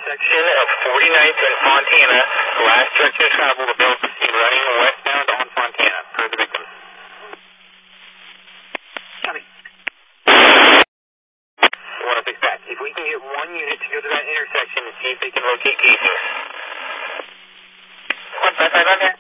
intersection of 49th and Fontana. Last direction of travel, the bill proceed running westbound on Fontana. Per the victim. Copy. 106 back. If we can get one unit to go to that intersection and see if they can locate casings. 155 on there.